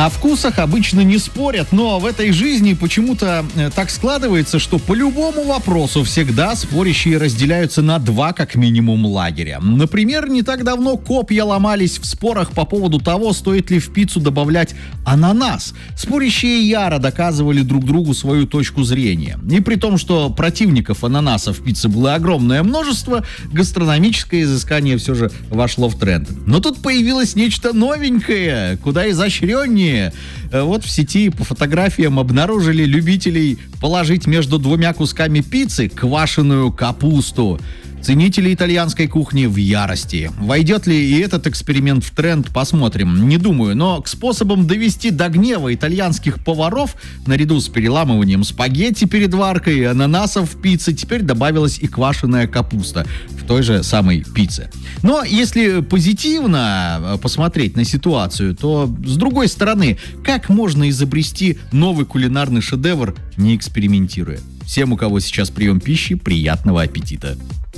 О вкусах обычно не спорят, но в этой жизни почему-то так складывается, что по любому вопросу всегда спорящие разделяются на два как минимум лагеря. Например, не так давно копья ломались в спорах по поводу того, стоит ли в пиццу добавлять ананас. Спорящие яро доказывали друг другу свою точку зрения. И при том, что противников ананаса в пицце было огромное множество, гастрономическое изыскание все же вошло в тренд. Но тут появилось нечто новенькое, куда изощреннее. Вот в сети по фотографиям обнаружили любителей положить между двумя кусками пиццы квашеную капусту. Ценители итальянской кухни в ярости. Войдет ли и этот эксперимент в тренд, посмотрим. Не думаю, но к способам довести до гнева итальянских поваров, наряду с переламыванием спагетти перед варкой и ананасов в пицце, теперь добавилась и квашеная капуста в той же самой пицце. Но если позитивно посмотреть на ситуацию, то, с другой стороны, как можно изобрести новый кулинарный шедевр, не экспериментируя? Всем, у кого сейчас прием пищи, приятного аппетита!